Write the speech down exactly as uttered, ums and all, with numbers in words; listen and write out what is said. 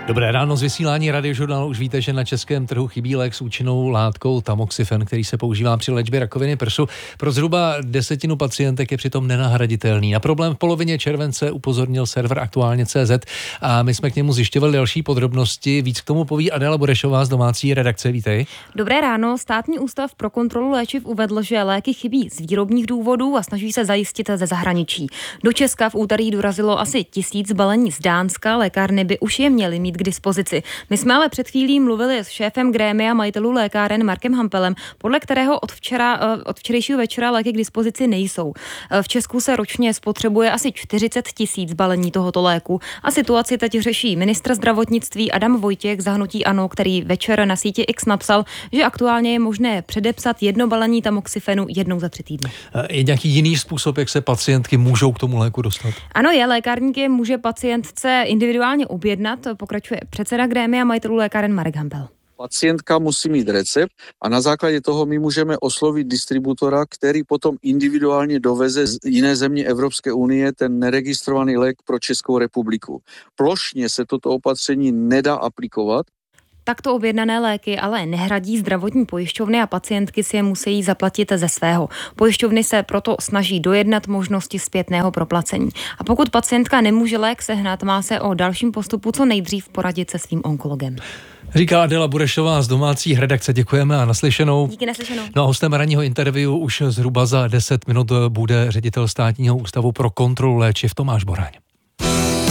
Dobré ráno z vysílání Radiožurnálu. Už víte, že na českém trhu chybí lék s účinnou látkou tamoxifen, který se používá při léčbě rakoviny prsu. Pro zhruba desetinu pacientek je přitom nenahraditelný. Na problém v polovině července upozornil server aktuálně tečka cé zet a my jsme k němu zjišťovali další podrobnosti. Víc k tomu poví Adela Burešová z domácí redakce. Vítej. Dobré ráno. Státní ústav pro kontrolu léčiv uvedl, že léky chybí z výrobních důvodů a snaží se zajistit ze zahraničí. Do Česka v úterý dorazilo asi tisíc balení z Dánska. Lékárny by už je měly mít k dispozici. My jsme ale před chvílí mluvili s šéfem grémia majitelů lékáren Markem Hampelem, podle kterého od, včera, od včerejšího večera léky k dispozici nejsou. V Česku se ročně spotřebuje asi čtyřicet tisíc balení tohoto léku a situaci teď řeší ministr zdravotnictví Adam Vojtěch z hnutí ANO, který večer na síti X napsal, že aktuálně je možné předepsat jedno balení tamoxifenu jednou za tři týdny. Je nějaký jiný způsob, jak se pacientky můžou k tomu léku dostat? Ano, je. Lékárník je může pacientce individuálně objednat, pokračuje předseda grémia majitelů lékáren Marek Hampel. Pacientka musí mít recept a na základě toho my můžeme oslovit distributora, který potom individuálně doveze z jiné země Evropské unie ten neregistrovaný lék pro Českou republiku. Plošně se toto opatření nedá aplikovat. Takto objednané léky ale nehradí zdravotní pojišťovny a pacientky si je musí zaplatit ze svého. Pojišťovny se proto snaží dojednat možnosti zpětného proplacení. A pokud pacientka nemůže lék sehnat, má se o dalším postupu co nejdřív poradit se svým onkologem. Říká Adela Burešová z domácí redakce. Děkujeme a naslyšenou. Díky, naslyšenou. No a hostem ranního interview už zhruba za deset minut bude ředitel Státního ústavu pro kontrolu léčiv Tomáš Boraň.